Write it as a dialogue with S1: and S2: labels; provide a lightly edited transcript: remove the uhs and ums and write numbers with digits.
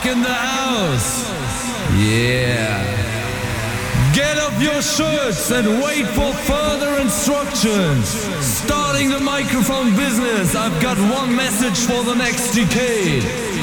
S1: back in the house. Yeah. Get up your shirts and wait for further instructions. Starting the microphone business, I've got one message for the next decade.